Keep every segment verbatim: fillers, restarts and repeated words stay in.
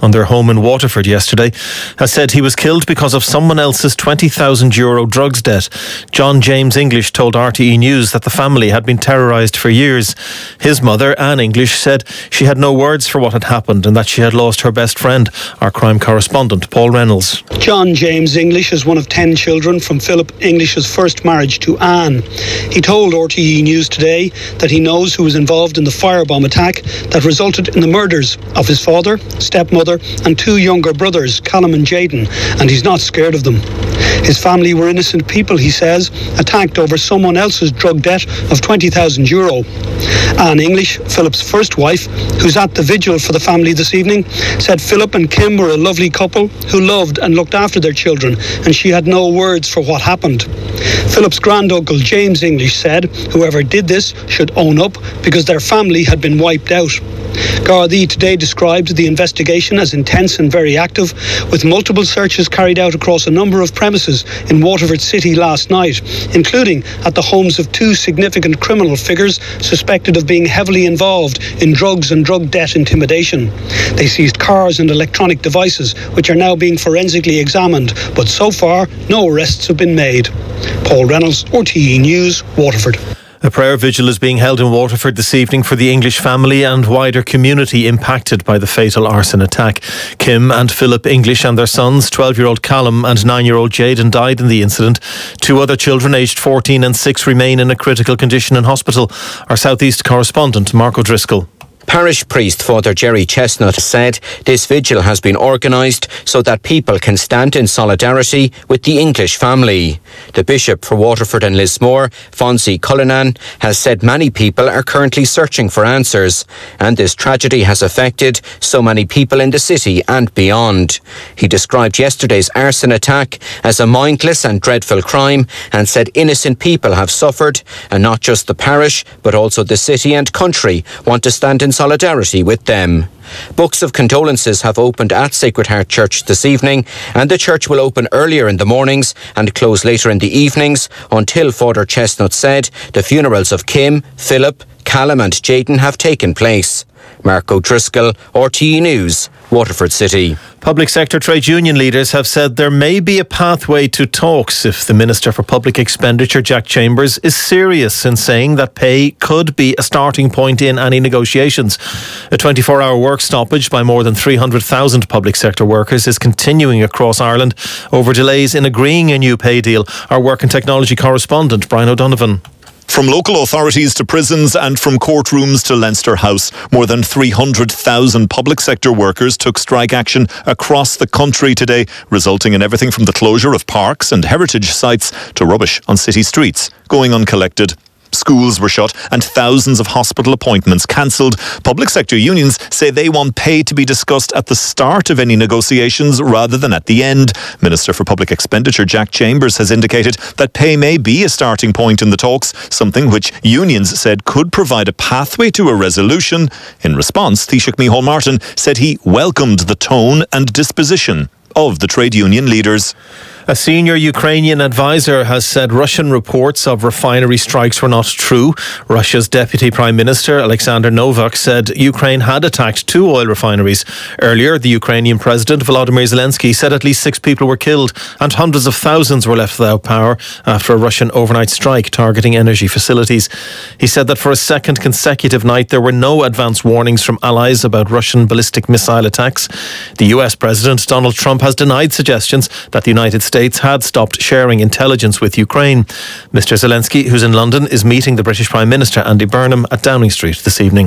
on their home in Waterford yesterday, has said he was killed because of someone else's twenty thousand euro drugs debt. John James English told R T E News that the family had been terrorised for years. His mother, Anne English, said she had no words for what had happened and that she had lost her best friend. Our crime correspondent, Paul Reynolds. John James English is one of ten children from Philip English's first marriage to Anne. He told R T E News today that he knows who was involved in the firebomb attack that resulted in the murders of his father, stepmother and two younger brothers, Callum and Jayden, and he's not scared of them. His family were innocent people, he says, attacked over someone else's drug debt of twenty thousand euro. Anne English, Philip's first wife, who's at the vigil for the family this evening, said Philip and Kim were a lovely couple who loved and looked after their children, and she had no words for what happened. Philip's granduncle James English said whoever did this should own up because their family had been wiped out. Gardaí today described the investigation as intense and very active, with multiple searches carried out across a number of premises in Waterford City last night, including at the homes of two significant criminal figures suspected of being heavily involved in drugs and drug debt intimidation. They seized cars and electronic devices, which are now being forensically examined, but so far no arrests have been made. Paul Reynolds, R T E News, Waterford. A prayer vigil is being held in Waterford this evening for the English family and wider community impacted by the fatal arson attack. Kim and Philip English and their sons, twelve-year-old Callum and nine-year-old Jayden, died in the incident. Two other children, aged fourteen and six, remain in a critical condition in hospital. Our South East correspondent, Mark O'Driscoll. Parish priest Father Jerry Chestnut said this vigil has been organised so that people can stand in solidarity with the English family. The Bishop for Waterford and Lismore, Fonzie Cullinan, has said many people are currently searching for answers, and this tragedy has affected so many people in the city and beyond. He described yesterday's arson attack as a mindless and dreadful crime and said innocent people have suffered, and not just the parish but also the city and country want to stand in solidarity with them. Books of condolences have opened at Sacred Heart Church this evening, and the church will open earlier in the mornings and close later in the evenings until, Father Chestnut said, the funerals of Kim, Philip, Callum and Jayden have taken place. Mark O'Driscoll, R T E News, Waterford City. Public sector trade union leaders have said there may be a pathway to talks if the Minister for Public Expenditure, Jack Chambers, is serious in saying that pay could be a starting point in any negotiations. A twenty-four hour work stoppage by more than three hundred thousand public sector workers is continuing across Ireland over delays in agreeing a new pay deal. Our work and technology correspondent, Brian O'Donovan. From local authorities to prisons and from courtrooms to Leinster House, more than three hundred thousand public sector workers took strike action across the country today, resulting in everything from the closure of parks and heritage sites to rubbish on city streets going uncollected. Schools were shut and thousands of hospital appointments cancelled. Public sector unions say they want pay to be discussed at the start of any negotiations rather than at the end. Minister for Public Expenditure Jack Chambers has indicated that pay may be a starting point in the talks, something which unions said could provide a pathway to a resolution. In response, Taoiseach Micheál Martin said he welcomed the tone and disposition of the trade union leaders. A senior Ukrainian advisor has said Russian reports of refinery strikes were not true. Russia's Deputy Prime Minister Alexander Novak said Ukraine had attacked two oil refineries. Earlier, the Ukrainian President Volodymyr Zelensky said at least six people were killed and hundreds of thousands were left without power after a Russian overnight strike targeting energy facilities. He said that for a second consecutive night there were no advance warnings from allies about Russian ballistic missile attacks. The U S President Donald Trump has denied suggestions that the United States States had stopped sharing intelligence with Ukraine. Mister Zelensky, who's in London, is meeting the British Prime Minister Andy Burnham at Downing Street this evening.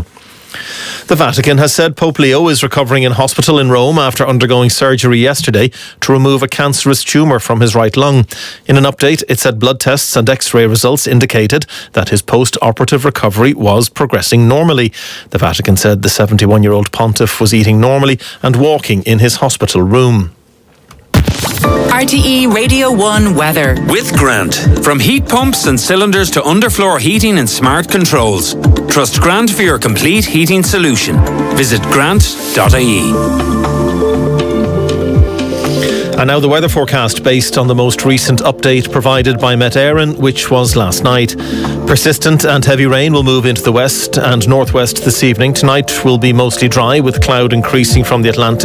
The Vatican has said Pope Leo is recovering in hospital in Rome after undergoing surgery yesterday to remove a cancerous tumour from his right lung. In an update, it said blood tests and X-ray results indicated that his post-operative recovery was progressing normally. The Vatican said the seventy-one-year-old pontiff was eating normally and walking in his hospital room. R T E Radio one weather. With Grant. From heat pumps and cylinders to underfloor heating and smart controls. Trust Grant for your complete heating solution. Visit grant dot I E. And now the weather forecast based on the most recent update provided by Met Éireann, which was last night. Persistent and heavy rain will move into the west and northwest this evening. Tonight will be mostly dry with cloud increasing from the Atlantic.